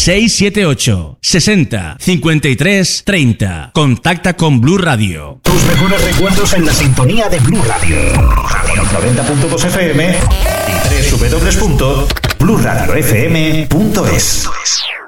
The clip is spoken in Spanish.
678 60 53 30. Contacta con Blue Radio. Tus mejores recuerdos en la sintonía de Blue Radio. 90.2 FM y www.bluradiofm.es.